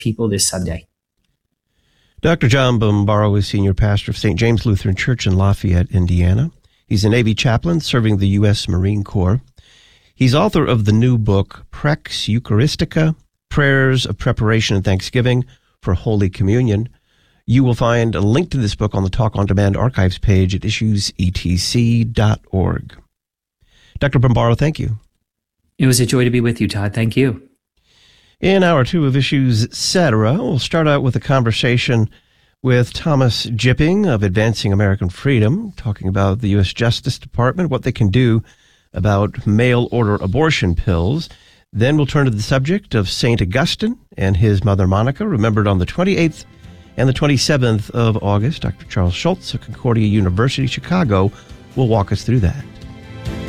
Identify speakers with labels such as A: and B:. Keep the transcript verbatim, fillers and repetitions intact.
A: people this Sunday.
B: Doctor John Bombaro is senior pastor of Saint James Lutheran Church in Lafayette, Indiana. He's a Navy chaplain serving the U S Marine Corps. He's author of the new book, Prex Eucharistica, Prayers of Preparation and Thanksgiving for Holy Communion. You will find a link to this book on the Talk on Demand archives page at issues e t c dot org. Doctor Bombaro, thank you.
A: It was a joy to be with you, Todd. Thank you.
B: In hour two of Issues Etc., we'll start out with a conversation with Thomas Jipping of Advancing American Freedom, talking about the U S Justice Department, what they can do about mail-order abortion pills. Then we'll turn to the subject of Saint Augustine and his mother Monica, remembered on the twenty-eighth and the twenty-seventh of August. Doctor Charles Schultz of Concordia University, Chicago, will walk us through that.